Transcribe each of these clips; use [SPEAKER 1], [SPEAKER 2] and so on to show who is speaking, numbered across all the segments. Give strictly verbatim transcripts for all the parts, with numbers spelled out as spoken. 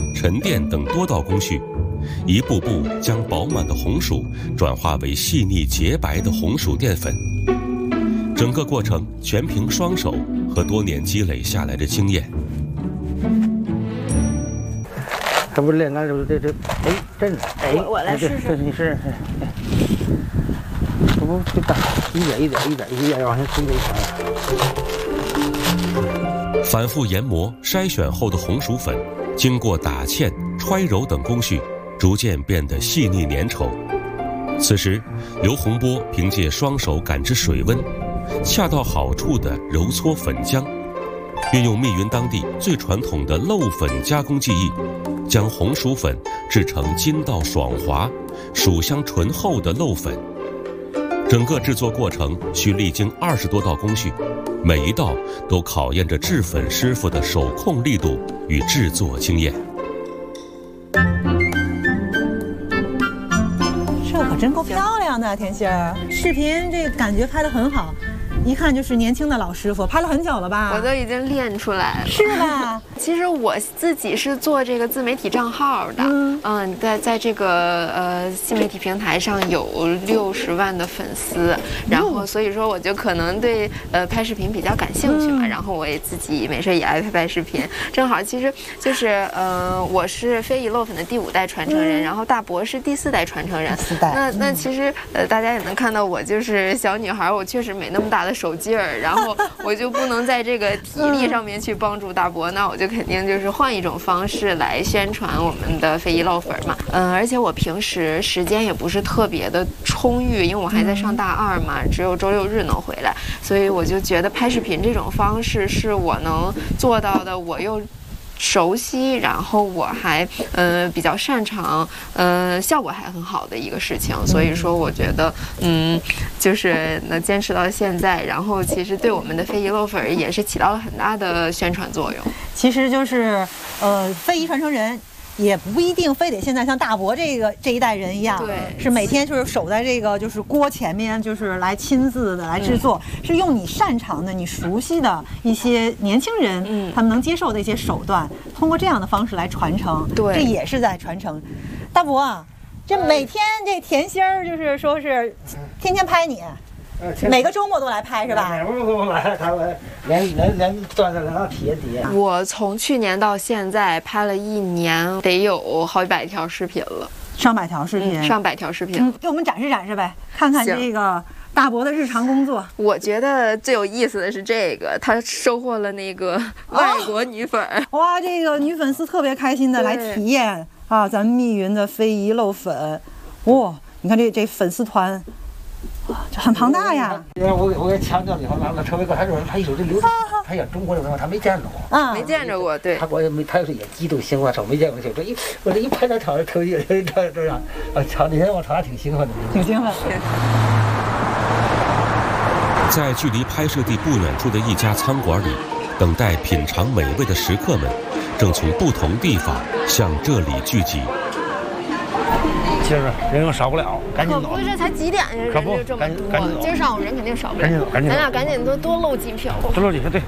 [SPEAKER 1] 沉淀等多道工序，一步步将饱满的红薯转化为细腻洁白的红薯淀粉。整个过程全凭双手和多年积累下来的经验。
[SPEAKER 2] 这不练，俺这这这，哎，真的，哎，
[SPEAKER 3] 我我来试试，
[SPEAKER 2] 你试试，这不这大，一点一点一点一点往下冲这一层。
[SPEAKER 1] 反复研磨筛选后的红薯粉，经过打芡、揣揉等工序，逐渐变得细腻粘稠。此时，刘洪波凭借双手感知水温，恰到好处地揉搓粉浆，运用密云当地最传统的漏粉加工技艺，将红薯粉制成筋道爽滑、薯香醇厚的漏粉。整个制作过程需历经二十多道工序，每一道都考验着制粉师傅的手控力度与制作经验。
[SPEAKER 3] 这可真够漂亮的，甜心儿。视频这个感觉拍得很好，一看就是年轻的老师傅，拍了很久了吧？
[SPEAKER 4] 我都已经练出来了，
[SPEAKER 3] 是吧？
[SPEAKER 4] 其实我自己是做这个自媒体账号的，嗯，嗯在在这个呃新媒体平台上有六十万的粉丝，然后所以说我就可能对呃拍视频比较感兴趣嘛，嗯、然后我也自己没事也爱拍拍视频，正好其实就是呃我是非遗漏粉的第五代传承人，嗯、然后大伯是第四代传承人，
[SPEAKER 3] 四代，
[SPEAKER 4] 那那其实呃大家也能看到我就是小女孩，我确实没那么大的手劲儿，然后我就不能在这个体力上面去帮助大伯，那我就肯定就是换一种方式来宣传我们的非遗漏粉嘛。嗯，而且我平时时间也不是特别的充裕，因为我还在上大二嘛，只有周六日能回来，所以我就觉得拍视频这种方式是我能做到的，我又熟悉，然后我还呃比较擅长，呃效果还很好的一个事情，所以说我觉得嗯就是能坚持到现在，然后其实对我们的非遗漏粉也是起到了很大的宣传作用。
[SPEAKER 3] 其实就是呃非遗传承人。也不一定非得现在像大伯这个这一代人一样，
[SPEAKER 4] 对，
[SPEAKER 3] 是每天就是守在这个就是锅前面，就是来亲自的来制作，嗯、是用你擅长的、你熟悉的一些年轻人，嗯，他们能接受的一些手段，通过这样的方式来传承，
[SPEAKER 4] 对，
[SPEAKER 3] 这也是在传承。大伯啊，这每天这甜心儿就是说是天天拍你。每个周末都来拍是吧？
[SPEAKER 2] 每个周末都来，他们连连连锻炼连体验体验。
[SPEAKER 4] 我从去年到现在拍了一年，得有好几百条视频了，
[SPEAKER 3] 上百条视频，
[SPEAKER 4] 嗯、上百条视频、
[SPEAKER 3] 嗯，给我们展示展示呗，看看这个大伯的日常工作。
[SPEAKER 4] 我觉得最有意思的是这个，他收获了那个外国女粉、
[SPEAKER 3] 哦，哇，这个女粉丝特别开心的来体验啊，咱们密云的非遗漏粉，哇、哦，你看这这粉丝团。这很庞大呀！
[SPEAKER 2] 我我给强调以后，让他成为个他说他有这流程，他想中国的文化他没见着过，
[SPEAKER 4] 啊，没见着过，对。
[SPEAKER 2] 他我也没，他要是也激动兴奋，说没见过就这一我这一拍到场上头一这这这样，啊，场那天我场还挺兴奋的，
[SPEAKER 3] 挺兴奋。
[SPEAKER 1] 在距离拍摄地不远处的一家餐馆里，等待品尝美味的食客们，正从不同地方向这里聚集。
[SPEAKER 2] 今儿人又少不了，赶紧走。
[SPEAKER 4] 可不是，这才几点呀？人就这么多，今儿上午人肯定少不了。
[SPEAKER 2] 赶紧走，赶紧走。
[SPEAKER 4] 咱俩赶紧多多搂几票。
[SPEAKER 2] 多搂几票，对。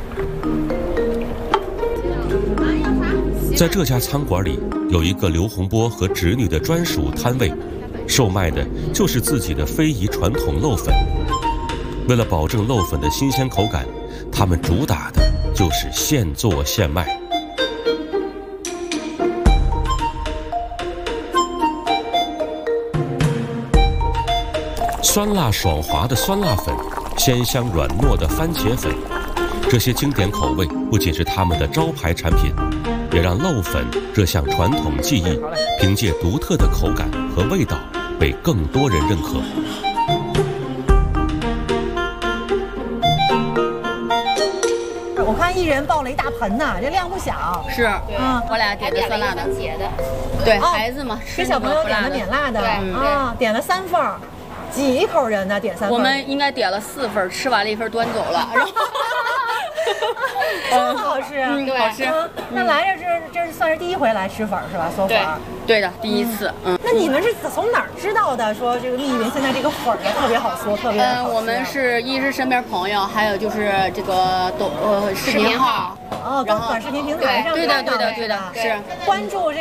[SPEAKER 1] 在这家餐馆里，有一个刘洪波和侄女的专属摊位，售卖的就是自己的非遗传统漏粉。为了保证漏粉的新鲜口感，他们主打的就是现做现卖。酸辣爽滑的酸辣粉，鲜香软糯的番茄粉，这些经典口味不仅是他们的招牌产品，也让漏粉这项传统技艺凭借独特的口感和味道被更多人认可。
[SPEAKER 3] 我看一人抱了一大盆呐，这量不小。
[SPEAKER 5] 是，嗯，我俩点的酸辣的，对，孩子嘛，
[SPEAKER 3] 给小朋友点的免辣的，啊，点了三份儿。几口人呢？点三份。
[SPEAKER 5] 我们应该点了四份，吃完了一份端走了。然后
[SPEAKER 3] 真好吃，
[SPEAKER 5] 嗯，好吃。
[SPEAKER 3] 那来这这这算是第一回来吃粉是吧？嗦粉。
[SPEAKER 5] 对的，第一次。嗯。
[SPEAKER 3] 那你们是从哪儿知道的？说这个密云现在这个粉呢特别好嗦，特别好吃。
[SPEAKER 5] 嗯，我们是一是身边朋友，还有就是这个抖呃视频号，
[SPEAKER 3] 哦，跟短视频平台上。
[SPEAKER 5] 对的，对的，对的，是
[SPEAKER 3] 关注这。